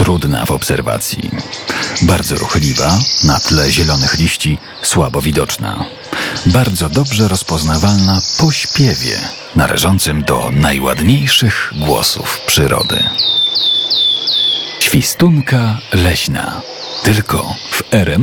trudna w obserwacji. Bardzo ruchliwa, na tle zielonych liści słabo widoczna. Bardzo dobrze rozpoznawalna po śpiewie, należącym do najładniejszych głosów przyrody. Świstunka leśna. Tylko w RMF